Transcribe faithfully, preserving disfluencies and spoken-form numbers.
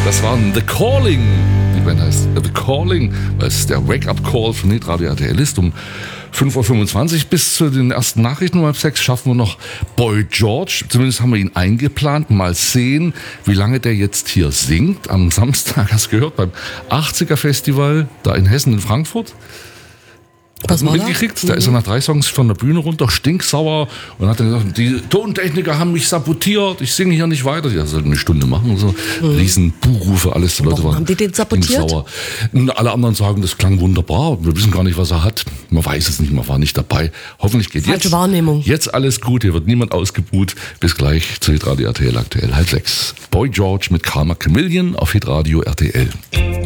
Das waren The Calling. Die Band heißt The Calling, weil es der Wake-up-Call von Hitradio R T L ist. Um fünf Uhr fünfundzwanzig bis zu den ersten Nachrichten um halb sechs schaffen wir noch Boy George. Zumindest haben wir ihn eingeplant. Mal sehen, wie lange der jetzt hier singt. Am Samstag, hast du gehört, beim achtziger-Festival da in Hessen, in Frankfurt. Was war mitgekriegt? da? Da ist er nach drei Songs von der Bühne runter, stinksauer, und hat dann gesagt, die Tontechniker haben mich sabotiert, ich singe hier nicht weiter. Ja, sollten eine Stunde machen. So. Mhm. Riesen Buhrufe, alles. Die Leute Warum waren haben die den sabotiert? stinksauer. Und alle anderen sagen, das klang wunderbar. Wir wissen gar nicht, was er hat. Man weiß es nicht, man war nicht dabei. Hoffentlich geht Falsche jetzt, Wahrnehmung. jetzt alles gut. Hier wird niemand ausgebuht. Bis gleich zu Hitradio R T L aktuell halb sechs. Boy George mit Karma Chameleon auf Hitradio R T L.